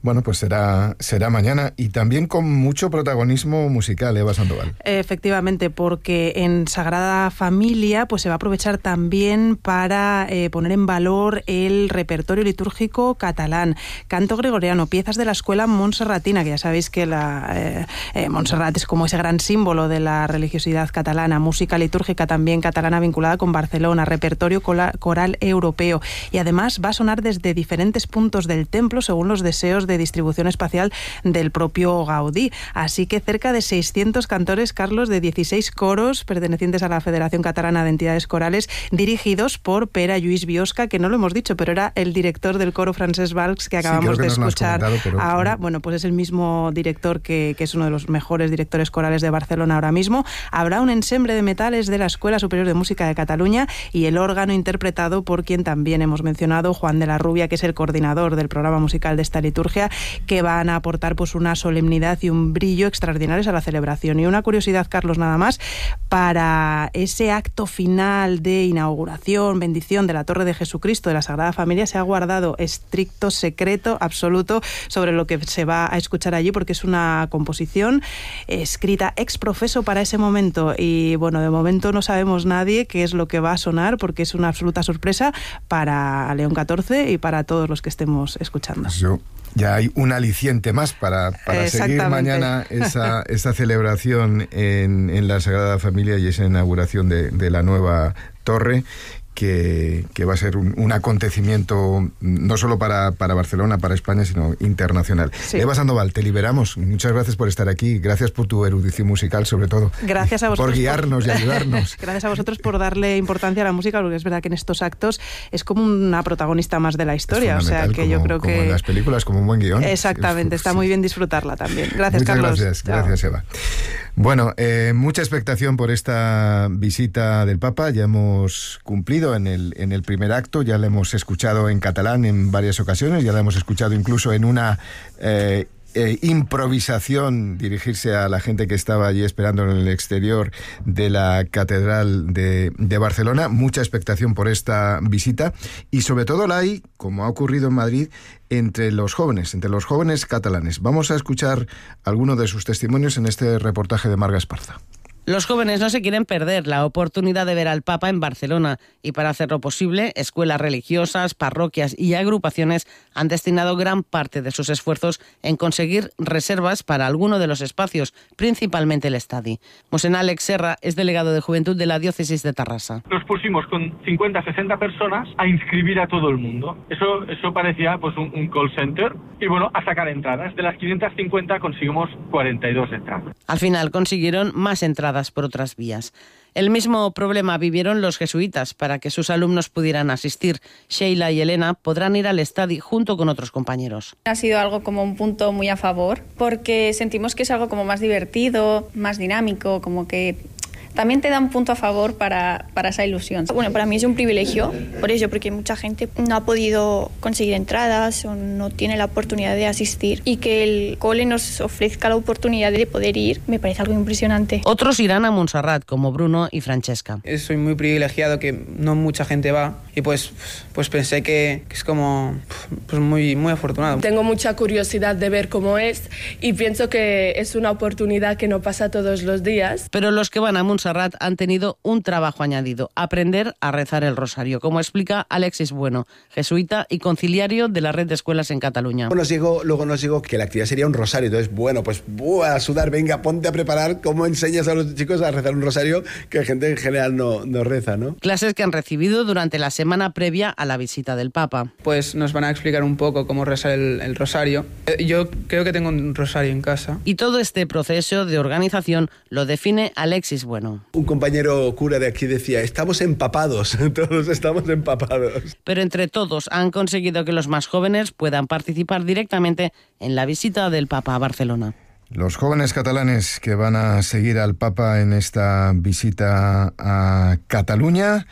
Bueno, pues será mañana y también con mucho protagonismo musical, Eva Sandoval. Efectivamente, porque en Sagrada Familia pues se va a aprovechar también para poner en valor el repertorio litúrgico catalán, canto gregoriano, piezas de la escuela montserratina, que ya sabéis que Montserrat es como ese gran símbolo de la religiosidad catalana, música litúrgica también catalana vinculada con Barcelona, repertorio coral europeo, y además va a sonar desde diferentes puntos del templo según los deseos de distribución espacial del propio Gaudí. Así que cerca de 600 cantores, Carlos, de 16 coros pertenecientes a la Federación Catalana de Entidades Corales, dirigidos por Pere Lluís Biosca, que no lo hemos dicho, pero era el director del coro Francesc Valls que acabamos de escuchar ahora. Bueno, pues es el mismo director que es uno de los mejores directores corales de Barcelona ahora mismo. Habrá un ensemble de metales de la Escuela Superior de Música de Cataluña y el órgano interpretado por quien también hemos mencionado, Juan de la Rubia, que es el coordinador del programa musical de esta liturgia, que van a aportar pues una solemnidad y un brillo extraordinarios a la celebración. Y una curiosidad, Carlos, nada más, para ese acto final de inauguración, bendición de la Torre de Jesucristo de la Sagrada Familia, se ha guardado estricto secreto absoluto sobre lo que se va a escuchar allí, porque es una composición escrita ex profeso para ese momento. Y bueno, de momento no sabemos nadie qué es lo que va a sonar, porque es una absoluta sorpresa para León XIV y para todos los que estemos escuchando. Ya hay un aliciente más para seguir mañana esa celebración en la Sagrada Familia y esa inauguración de la nueva torre, que va a ser un acontecimiento no solo para Barcelona, para España, sino internacional. Sí. Eva Sandoval, te liberamos. Muchas gracias por estar aquí. Gracias por tu erudición musical, sobre todo. Gracias a vosotros. Por guiarnos y ayudarnos. Gracias a vosotros por darle importancia a la música, porque es verdad que en estos actos es como una protagonista más de la historia. O sea, que yo creo que... Como en las películas, como un buen guión. Exactamente, está muy bien disfrutarla también. Gracias, muchas Carlos. Gracias, Eva. Bueno, mucha expectación por esta visita del Papa. Ya hemos cumplido en el primer acto, ya la hemos escuchado en catalán en varias ocasiones, ya la hemos escuchado incluso en una improvisación dirigirse a la gente que estaba allí esperando en el exterior de la Catedral de Barcelona. Mucha expectación por esta visita y sobre todo la hay, como ha ocurrido en Madrid, entre los jóvenes catalanes. Vamos a escuchar algunos de sus testimonios en este reportaje de Marga Esparza. Los jóvenes no se quieren perder la oportunidad de ver al Papa en Barcelona y para hacerlo posible, escuelas religiosas, parroquias y agrupaciones han destinado gran parte de sus esfuerzos en conseguir reservas para alguno de los espacios, principalmente el Estadi. Mosén Alex Serra es delegado de Juventud de la Diócesis de Tarrasa. Nos pusimos con 50, 60 personas a inscribir a todo el mundo. Eso parecía pues un call center y bueno, a sacar entradas. De las 550 conseguimos 42 entradas. Al final consiguieron más entradas por otras vías. El mismo problema vivieron los jesuitas. Para que sus alumnos pudieran asistir, Sheila y Elena podrán ir al Estadi junto con otros compañeros. Ha sido algo como un punto muy a favor, porque sentimos que es algo como más divertido, más dinámico, como que también te da un punto a favor para esa ilusión. Bueno, para mí es un privilegio, por ello, porque mucha gente no ha podido conseguir entradas o no tiene la oportunidad de asistir, y que el cole nos ofrezca la oportunidad de poder ir me parece algo impresionante. Otros irán a Montserrat, como Bruno y Francesca. Soy muy privilegiado, que no mucha gente va, y pues pensé que es como pues muy, muy afortunado. Tengo mucha curiosidad de ver cómo es y pienso que es una oportunidad que no pasa todos los días. Pero los que van a Montserrat han tenido un trabajo añadido: aprender a rezar el rosario, como explica Alexis Bueno, jesuita y conciliario de la red de escuelas en Cataluña. Luego nos llegó que la actividad sería un rosario, entonces pues a sudar, venga, ponte a preparar cómo enseñas a los chicos a rezar un rosario que gente en general no reza, ¿no? Clases que han recibido durante la semana previa a la visita del Papa. Pues nos van a explicar un poco cómo rezar el rosario. Yo creo que tengo un rosario en casa. Y todo este proceso de organización lo define Alexis Bueno. Un compañero cura de aquí decía, estamos empapados, todos estamos empapados. Pero entre todos han conseguido que los más jóvenes puedan participar directamente en la visita del Papa a Barcelona. Los jóvenes catalanes que van a seguir al Papa en esta visita a Cataluña.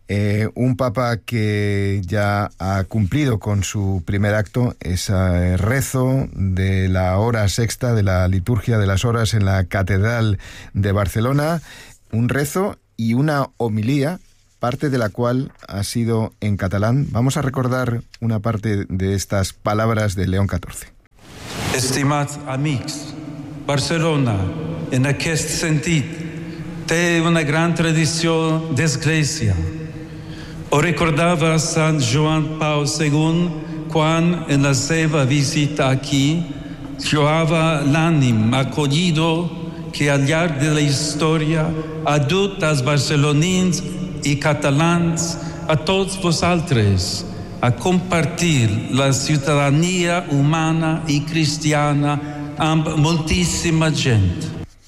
Un Papa que ya ha cumplido con su primer acto, ese rezo de la hora sexta, de la liturgia de las horas en la Catedral de Barcelona, un rezo y una homilía, parte de la cual ha sido en catalán. Vamos a recordar una parte de estas palabras de León XIV. Estimats amics, Barcelona, en aquest sentit, té una gran tradició d'església. Ho recordava Sant Joan Pau II quan, en la seva visita aquí, lloava l'ànim acollido que al llarg de la història ha dut als barcelonins i catalans, a tots vosaltres, a compartir la ciutadania humana i cristiana amb moltíssima gent.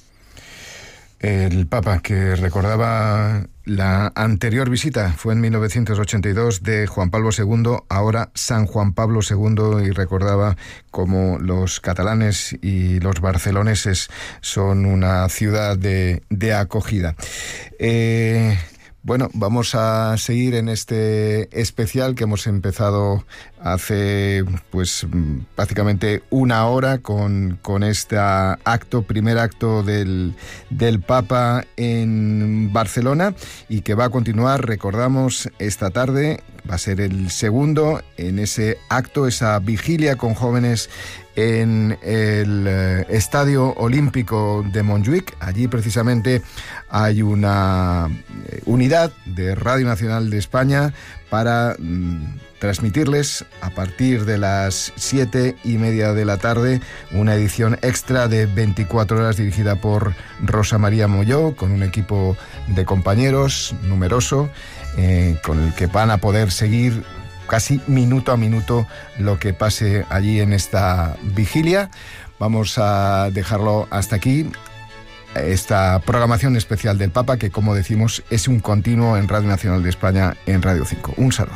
El Papa, que recordaba la anterior visita, fue en 1982 de Juan Pablo II, ahora San Juan Pablo II, y recordaba cómo los catalanes y los barceloneses son una ciudad de acogida. Bueno, vamos a seguir en este especial que hemos empezado hace pues prácticamente una hora con este acto, primer acto del Papa en Barcelona, y que va a continuar, recordamos, esta tarde. Va a ser el segundo en ese acto, esa vigilia con jóvenes en el Estadio Olímpico de Montjuïc. Allí precisamente hay una unidad de Radio Nacional de España para transmitirles a partir de las 7:30 de la tarde una edición extra de 24 horas dirigida por Rosa María Molló, con un equipo de compañeros numeroso, con el que van a poder seguir casi minuto a minuto lo que pase allí en esta vigilia. Vamos a dejarlo hasta aquí, esta programación especial del Papa, que, como decimos, es un continuo en Radio Nacional de España, en Radio 5. Un saludo.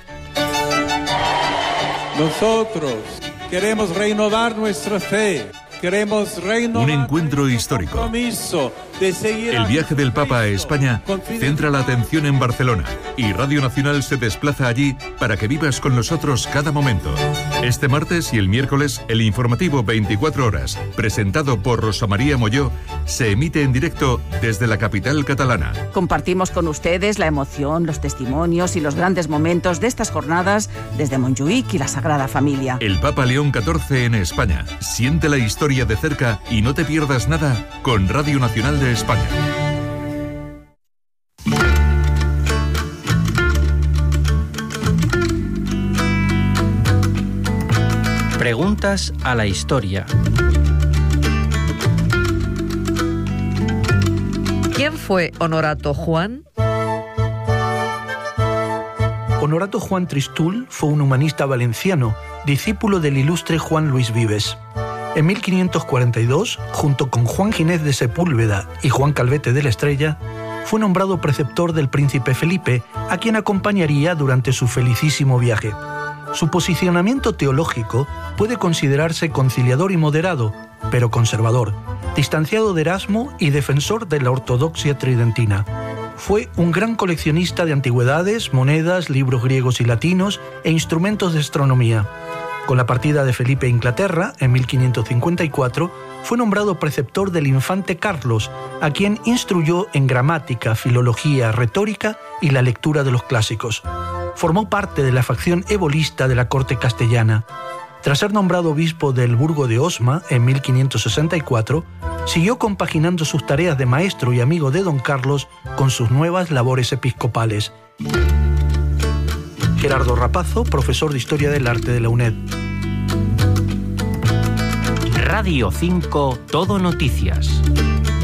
Nosotros queremos renovar nuestra fe. Queremos renovar un encuentro histórico. El viaje del Papa a España centra la atención en Barcelona, y Radio Nacional se desplaza allí para que vivas con nosotros cada momento. Este martes y el miércoles, el informativo 24 horas, presentado por Rosa María Molló, se emite en directo desde la capital catalana. Compartimos con ustedes la emoción, los testimonios y los grandes momentos de estas jornadas desde Montjuïc y la Sagrada Familia. El Papa León XIV en España. Siente la historia de cerca y no te pierdas nada con Radio Nacional de España. Preguntas a la historia. ¿Quién fue Honorato Juan? Honorato Juan Tristul fue un humanista valenciano, discípulo del ilustre Juan Luis Vives. En 1542, junto con Juan Ginés de Sepúlveda y Juan Calvete de la Estrella, fue nombrado preceptor del príncipe Felipe, a quien acompañaría durante su felicísimo viaje. Su posicionamiento teológico puede considerarse conciliador y moderado, pero conservador, distanciado de Erasmo y defensor de la ortodoxia tridentina. Fue un gran coleccionista de antigüedades, monedas, libros griegos y latinos e instrumentos de astronomía. Con la partida de Felipe a Inglaterra, en 1554, fue nombrado preceptor del infante Carlos, a quien instruyó en gramática, filología, retórica y la lectura de los clásicos. Formó parte de la facción ebolista de la corte castellana. Tras ser nombrado obispo del Burgo de Osma en 1564, siguió compaginando sus tareas de maestro y amigo de don Carlos con sus nuevas labores episcopales. Gerardo Rapazo, profesor de Historia del Arte de la UNED. Radio 5, Todo Noticias.